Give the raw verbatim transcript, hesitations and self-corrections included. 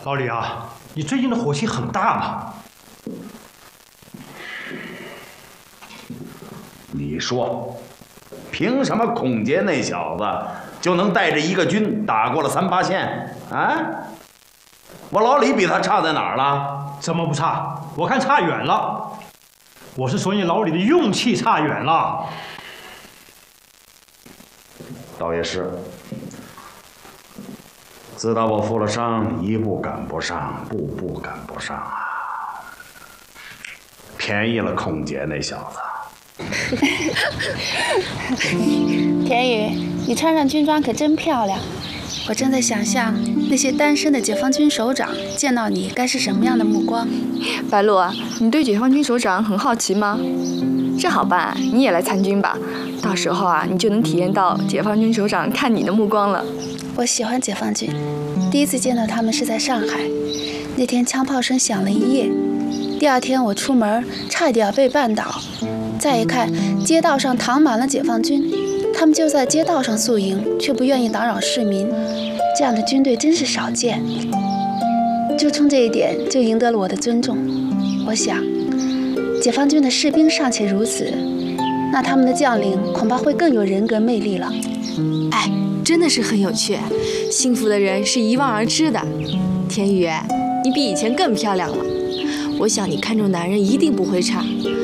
老李啊，你最近的火气很大嘛？ 你说，凭什么孔杰那小子就能带着一个军打过了三八线啊？我老李比他差在哪儿了？ 怎么不差？我看差远了。我是说你老李的勇气差远了。 倒也是。自打我负了伤，一步赶不上，步步赶不上啊！便宜了孔杰那小子。 田宇，你穿上军装可真漂亮。我正在想象那些单身的解放军首长见到你该是什么样的目光。 白露，你对解放军首长很好奇吗？这好办，你也来参军吧。到时候啊，你就能体验到解放军首长看你的目光了。 我喜欢解放军，第一次见到他们是在上海，那天枪炮声响了一夜。第二天我出门差一点被绊倒，再一看街道上躺满了解放军，他们就在街道上宿营，却不愿意打扰市民。这样的军队真是少见，就冲这一点就赢得了我的尊重。我想，解放军的士兵尚且如此，那他们的将领恐怕会更有人格魅力了。 哎，真的是很有趣，幸福的人是一望而知的。田宇，你比以前更漂亮了。我想你看中男人一定不会差，